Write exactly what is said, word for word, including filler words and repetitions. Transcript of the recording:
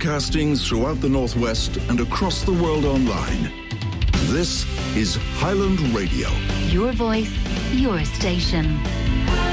Broadcasting throughout the Northwest and across the world online. This is Highland Radio. Your voice, your station.